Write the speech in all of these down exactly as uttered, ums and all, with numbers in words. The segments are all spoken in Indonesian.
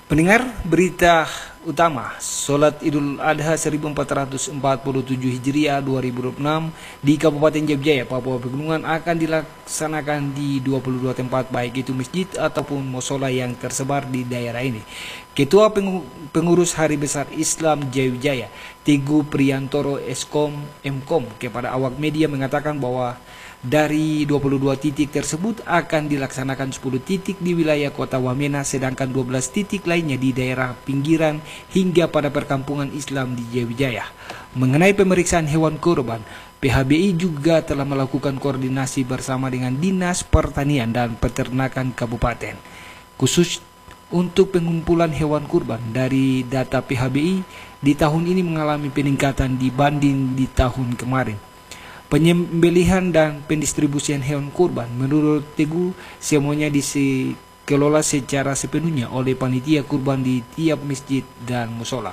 Pendengar berita utama, Sholat Idul Adha seribu empat ratus empat puluh tujuh Hijriah dua ribu dua puluh enam di Kabupaten Jayabaya, Papua Pegunungan akan dilaksanakan di dua puluh dua tempat, baik itu masjid ataupun mushola yang tersebar di daerah ini. Ketua Pengurus Hari Besar Islam Jayabaya, Teguh Priyantoro Eskom Emkom, kepada awak media mengatakan bahwa dari dua puluh dua titik tersebut akan dilaksanakan sepuluh titik di wilayah kota Wamena, sedangkan dua belas titik lainnya di daerah pinggiran hingga pada perkampungan Islam di Jayabaya. Mengenai pemeriksaan hewan kurban, P H B I juga telah melakukan koordinasi bersama dengan Dinas Pertanian dan Peternakan Kabupaten. Khusus untuk pengumpulan hewan kurban, dari data P H B I di tahun ini mengalami peningkatan dibanding di tahun kemarin. Penyembelihan dan pendistribusian hewan kurban menurut Teguh semuanya dikelola secara sepenuhnya oleh panitia kurban di tiap masjid dan musola.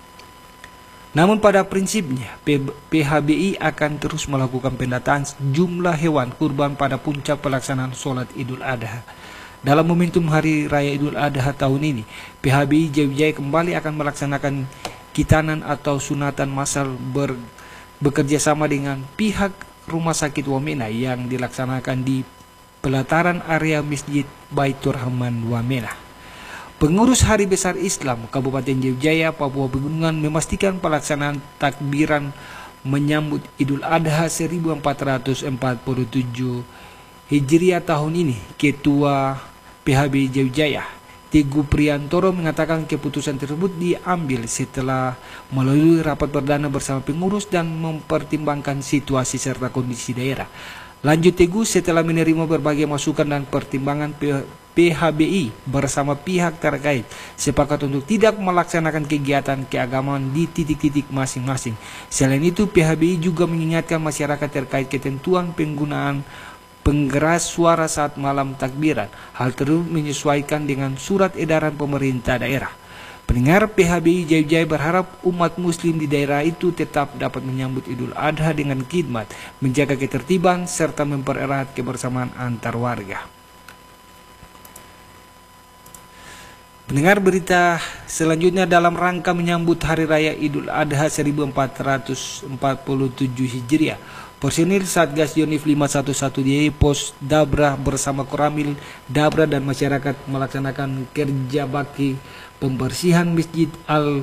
Namun pada prinsipnya P H B I akan terus melakukan pendataan jumlah hewan kurban pada puncak pelaksanaan sholat Idul Adha. Dalam momentum Hari Raya Idul Adha tahun ini, P H B I Jayabaya kembali akan melaksanakan khitanan atau sunatan massal ber bekerja sama dengan pihak Rumah Sakit Wamena yang dilaksanakan di pelataran area Masjid Baitur Rahman Wamena. Pengurus Hari Besar Islam Kabupaten Jayabaya, Papua Pegunungan memastikan pelaksanaan takbiran menyambut Idul Adha seribu empat ratus empat puluh tujuh Hijriah tahun ini. Ketua P H B I Jayabaya, Teguh Priyantoro, mengatakan keputusan tersebut diambil setelah melalui rapat perdana bersama pengurus dan mempertimbangkan situasi serta kondisi daerah. Lanjut Teguh, setelah menerima berbagai masukan dan pertimbangan, P H B I bersama pihak terkait sepakat untuk tidak melaksanakan kegiatan keagamaan di titik-titik masing-masing. Selain itu, P H B I juga mengingatkan masyarakat terkait ketentuan penggunaan penggeras suara saat malam takbiran. Hal tersebut menyesuaikan dengan surat edaran pemerintah daerah. Pendengar, P H B I Jayabaya berharap umat muslim di daerah itu tetap dapat menyambut Idul Adha dengan khidmat, menjaga ketertiban, serta mempererat kebersamaan antar warga. Pendengar berita selanjutnya, dalam rangka menyambut Hari Raya Idul Adha seribu empat ratus empat puluh tujuh Hijriah, personil Satgas Yonif lima satu satu di Pos Dabra bersama Koramil Dabra dan masyarakat melaksanakan kerja bakti pembersihan Masjid Al